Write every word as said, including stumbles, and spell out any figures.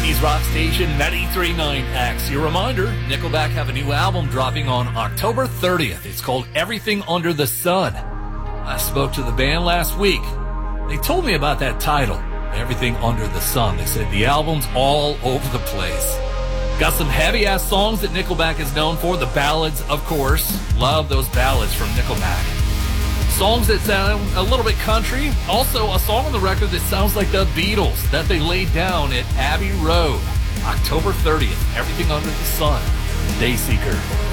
eighties rock station ninety-three point nine X. Your reminder, Nickelback have a new album dropping on October thirtieth. It's called Everything Under the Sun. I spoke to the band last week. They told me about that title, Everything Under the Sun. They said the album's all over the place. Got some heavy-ass songs that Nickelback is known for. The ballads, of course. Love those ballads from Nickelback. Songs that sound a little bit country. Also, a song on the record that sounds like the Beatles that they laid down at Abbey Road. October thirtieth, Everything Under the Sun. Dayseeker.